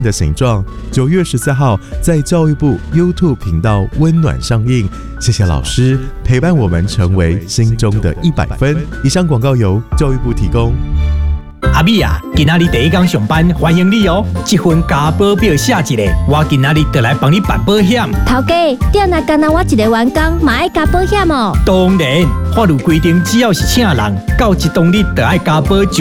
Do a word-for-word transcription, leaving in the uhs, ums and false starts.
的形状，九月十四号在教育部 YouTube 频道温暖上映。谢谢老师陪伴我们成为心中的一百分。以上广告由教育部提供。 阿美啊，今仔日第一天上班，欢迎你哦！这份加保表写一个，我今仔日就来帮你办保险。 头家，店内干那我一个员工，嘛爱加保险哦。 当然，法律规定，只要是请人，到一当日就爱加保。